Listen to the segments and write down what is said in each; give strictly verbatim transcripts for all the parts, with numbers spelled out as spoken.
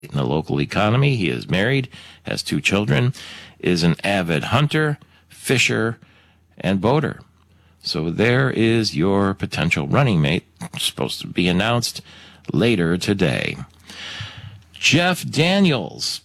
in the local economy. He is married, has two children, is an avid hunter, fisher, and boater. So there is your potential running mate, supposed to be announced later today. Jeff Daniels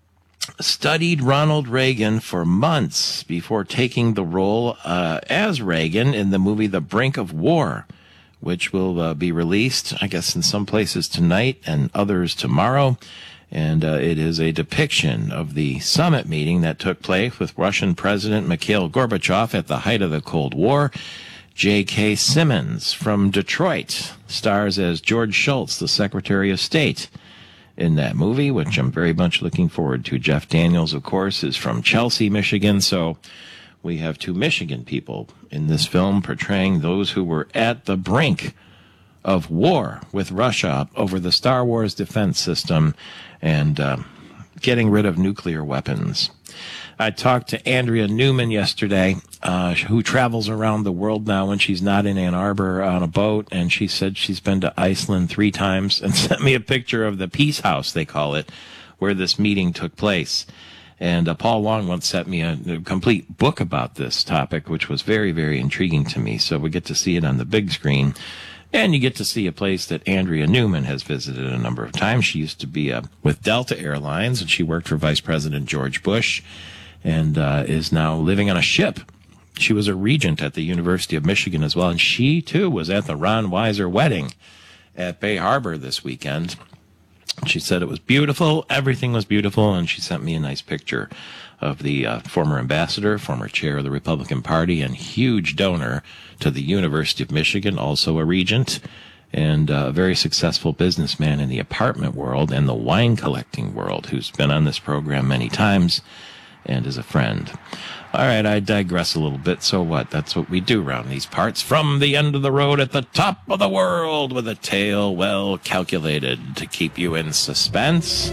studied Ronald Reagan for months before taking the role uh, as Reagan in the movie The Brink of War, which will uh, be released, I guess, in some places tonight and others tomorrow. And uh, it is a depiction of the summit meeting that took place with Russian President Mikhail Gorbachev at the height of the Cold War. J K. Simmons from Detroit stars as George Shultz, the Secretary of State, in that movie, which I'm very much looking forward to. Jeff Daniels, of course, is from Chelsea, Michigan, so we have two Michigan people in this film portraying those who were at the brink of war with Russia over the Star Wars defense system and uh, getting rid of nuclear weapons. I talked to Andrea Newman yesterday, uh, who travels around the world now when she's not in Ann Arbor on a boat, and she said she's been to Iceland three times and sent me a picture of the Peace House, they call it, where this meeting took place. And uh, Paul Long once sent me a, a complete book about this topic, which was very, very intriguing to me. So we get to see it on the big screen. And you get to see a place that Andrea Newman has visited a number of times. She used to be uh, with Delta Airlines, and she worked for Vice President George Bush, and uh, is now living on a ship. She was a regent at the University of Michigan as well, and she, too, was at the Ron Weiser wedding at Bay Harbor this weekend. She said it was beautiful, everything was beautiful, and she sent me a nice picture of the uh, former ambassador, former chair of the Republican Party, and huge donor to the University of Michigan, also a regent, and a very successful businessman in the apartment world and the wine collecting world, who's been on this program many times and is a friend. All right, I digress a little bit. So what? That's what we do around these parts. From the end of the road at the top of the world with a tale well calculated to keep you in suspense.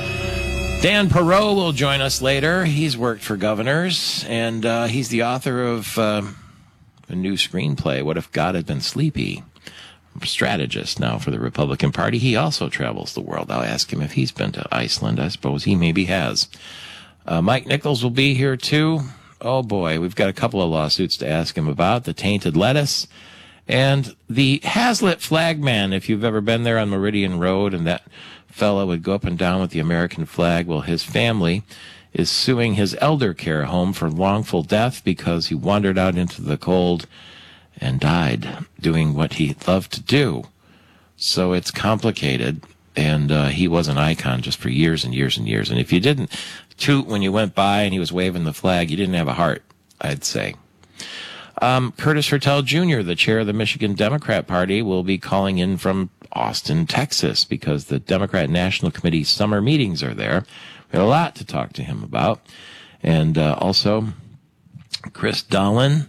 Dan Perot will join us later. He's worked for governors, and uh, he's the author of uh, a new screenplay, What If God Had Been Sleepy? Strategist now for the Republican Party. He also travels the world. I'll ask him if he's been to Iceland. I suppose he maybe has. Uh, Mike Nichols will be here, too. Oh, boy, we've got a couple of lawsuits to ask him about. The tainted lettuce and the Hazlitt flagman, if you've ever been there on Meridian Road, and that fellow would go up and down with the American flag. Well, his family is suing his elder care home for wrongful death because he wandered out into the cold and died doing what he loved to do. So it's complicated, and uh, he was an icon just for years and years and years. And if you didn't toot when you went by and he was waving the flag, you didn't have a heart, I'd say. Um, Curtis Hertel Junior, the chair of the Michigan Democrat Party, will be calling in from Austin, Texas, because the Democrat National Committee summer meetings are there. We have a lot to talk to him about. And uh, also, Chris Dolan,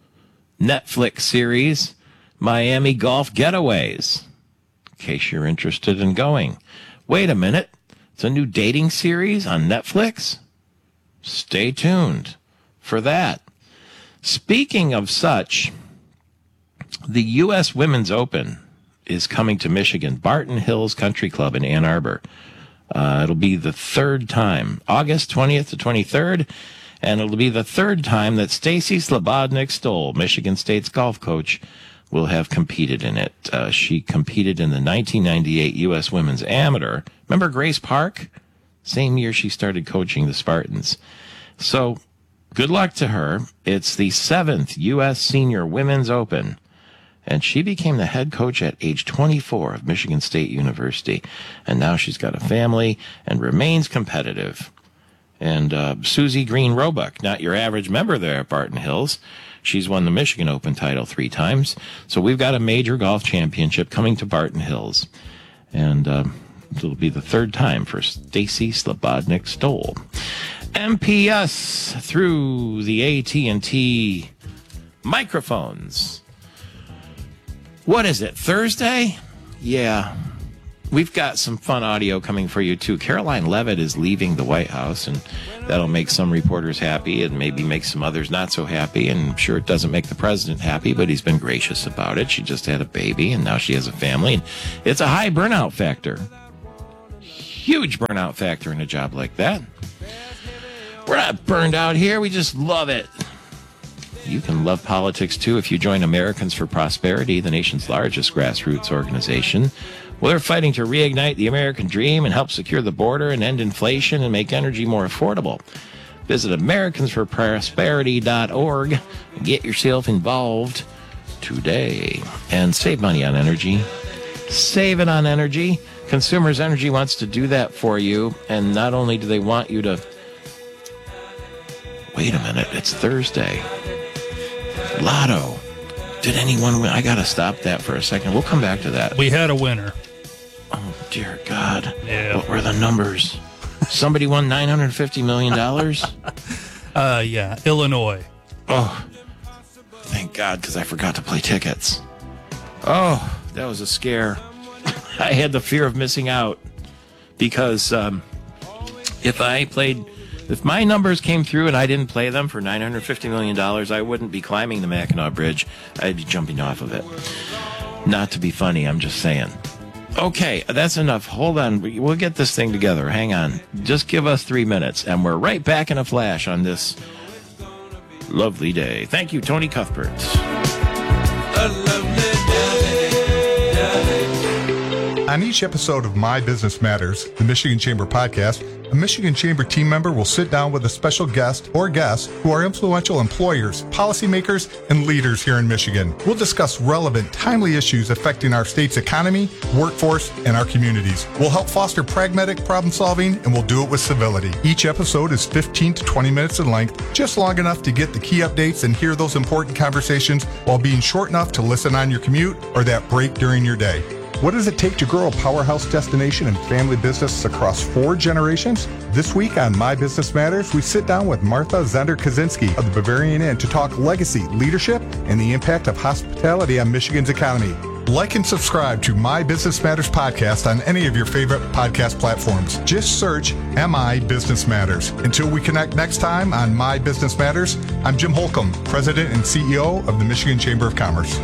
Netflix series, Miami Golf Getaways, in case you're interested in going. Wait a minute. It's a new dating series on Netflix? Stay tuned for that. Speaking of such, the U S Women's Open is coming to Michigan, Barton Hills Country Club in Ann Arbor. Uh, it'll be the third time, August twentieth to twenty-third, and it'll be the third time that Stacy Slobodnik-Stoll, Michigan State's golf coach, will have competed in it. Uh, she competed in the nineteen ninety-eight U S Women's Amateur. Remember Grace Park? Same year she started coaching the Spartans. So good luck to her. It's the seventh U S Senior Women's Open, and she became the head coach at age twenty-four of Michigan State University, and now she's got a family and remains competitive. And uh, Susie Green Roebuck, not your average member there at Barton Hills. She's won the Michigan Open title three times. So we've got a major golf championship coming to Barton Hills. And uh, it'll be the third time for Stacy Slobodnik-Stoll. M P S through the A T and T microphones. What is it, Thursday? Yeah. We've got some fun audio coming for you, too. Caroline Leavitt is leaving the White House, and that'll make some reporters happy and maybe make some others not so happy. And I'm sure it doesn't make the president happy, but he's been gracious about it. She just had a baby, and now she has a family. And it's a high burnout factor. huge burnout factor in a job like that. We're not burned out here. We just love it. You can love politics, too, if you join Americans for Prosperity, the nation's largest grassroots organization. Well, they're fighting to reignite the American dream and help secure the border and end inflation and make energy more affordable. Visit Americans for Prosperity dot org and get yourself involved today. And save money on energy. Save it on energy. Consumers Energy wants to do that for you. And not only do they want you to... Wait a minute, it's Thursday. Lotto. Did anyone win? I got to stop that for a second. We'll come back to that. We had a winner. Oh, dear God. Yeah. What were the numbers? Somebody won nine hundred fifty million dollars? uh, yeah, Illinois. Oh, thank God, because I forgot to play tickets. Oh, that was a scare. I had the fear of missing out because um, if I played... If my numbers came through and I didn't play them for nine hundred fifty million dollars, I wouldn't be climbing the Mackinac Bridge. I'd be jumping off of it. Not to be funny, I'm just saying. Okay, that's enough. Hold on. We'll get this thing together. Hang on. Just give us three minutes, and we're right back in a flash on this lovely day. Thank you, Tony Cuthbert. A lovely day. On each episode of My Business Matters, the Michigan Chamber podcast, a Michigan Chamber team member will sit down with a special guest or guests who are influential employers, policymakers, and leaders here in Michigan. We'll discuss relevant, timely issues affecting our state's economy, workforce, and our communities. We'll help foster pragmatic problem solving, and we'll do it with civility. Each episode is fifteen to twenty minutes in length, just long enough to get the key updates and hear those important conversations while being short enough to listen on your commute or that break during your day. What does it take to grow a powerhouse destination and family business across four generations? This week on My Business Matters, we sit down with Martha Zender-Kaczynski of the Bavarian Inn to talk legacy, leadership, and the impact of hospitality on Michigan's economy. Like and subscribe to My Business Matters podcast on any of your favorite podcast platforms. Just search M I Business Matters. Until we connect next time on My Business Matters, I'm Jim Holcomb, President and C E O of the Michigan Chamber of Commerce.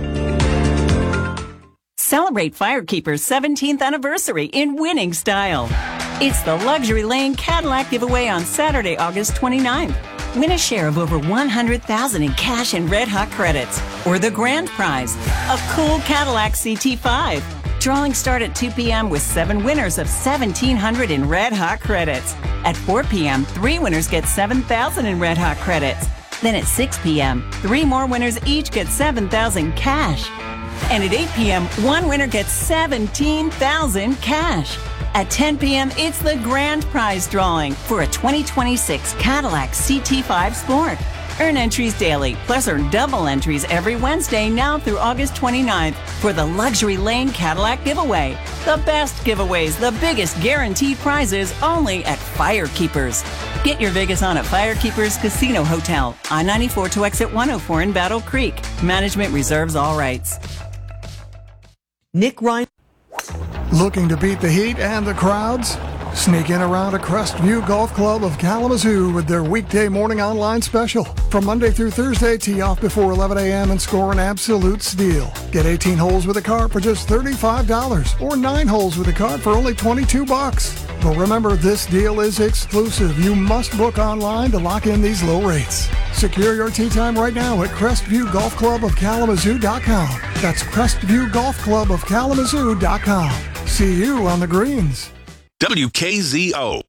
Celebrate Firekeeper's seventeenth anniversary in winning style. It's the Luxury Lane Cadillac giveaway on Saturday, August twenty-ninth. Win a share of over one hundred thousand dollars in cash and Red Hot credits, or the grand prize, a cool Cadillac C T five. Drawings start at two p.m. with seven winners of seventeen hundred dollars in Red Hot credits. At four p.m., three winners get seven thousand dollars in Red Hot credits. Then at six p.m., three more winners each get seven thousand dollars cash. And at eight p.m., one winner gets seventeen thousand dollars cash. At ten p.m., it's the grand prize drawing for a twenty twenty-six Cadillac C T five Sport. Earn entries daily, plus earn double entries every Wednesday now through August twenty-ninth for the Luxury Lane Cadillac giveaway. The best giveaways, the biggest guaranteed prizes, only at Firekeepers. Get your Vegas on at Firekeepers Casino Hotel, I ninety-four to exit one oh four in Battle Creek. Management reserves all rights. Nick Ryan. Looking to beat the heat and the crowds? Sneak in around a Crestview Golf Club of Kalamazoo with their weekday morning online special. From Monday through Thursday, tee off before eleven a.m. and score an absolute steal. Get eighteen holes with a cart for just thirty-five dollars or nine holes with a cart for only twenty-two bucks. But remember, this deal is exclusive. You must book online to lock in these low rates. Secure your tee time right now at Crestview Golf Club of Kalamazoo dot com. That's Crestview Golf Club of Kalamazoo dot com. See you on the greens. W K Z O.